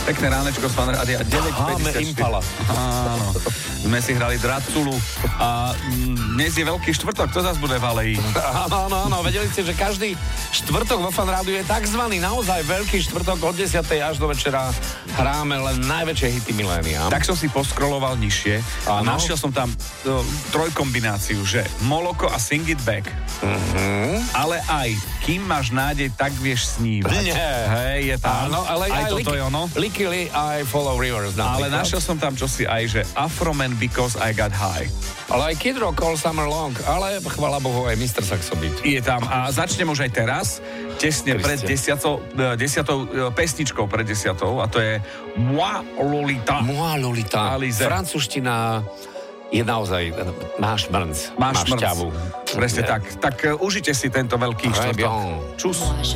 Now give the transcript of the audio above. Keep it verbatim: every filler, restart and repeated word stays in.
Pekné ránečko z Fanrádia deväť päťdesiatštyri. Impala. Áno. Sme si hrali Draculu a dnes je veľký štvrtok, kto zase bude v Aleji? Áno, áno, áno, vedeli ste, že každý štvrtok vo Fanrádiu je takzvaný naozaj veľký štvrtok, od desiatej až do večera hráme len najväčšie hity milénia. Tak som si poskroloval nižšie a Áno. našiel som tam uh, trojkombináciu, že Moloko a Sing It Back, Mhm. ale aj Kým máš nádej, tak vieš snívať. Nie. Hej, je tam. Áno, ale aj aj toto je ono. Licky Lee, I Follow Rivers. Ale našiel som tam čosi aj, že Afroman Because I Got High. Ale aj Kid Rock All Summer Long, ale chvala Bohu aj mister Saxo Beat. Je tam a začnem už aj teraz, tesne Kriste. pred desiatou, eh, desiatou eh, pesničkou pred desiatou a to je Moi Lolita. Moi Lolita. Alize. Francúzština je naozaj, máš mrnc, máš, Máš máš šťavu. šťavu. Presne Nie. tak. Tak uh, užite si tento veľký Très štvrtok. bien. Čus.